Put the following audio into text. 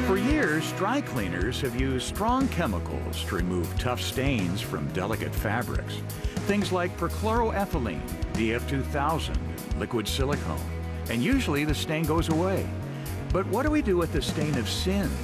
For years, dry cleaners have used strong chemicals to remove tough stains from delicate fabrics. Things like perchloroethylene, DF2000, liquid silicone. And usually the stain goes away. But what do we do with the stain of sin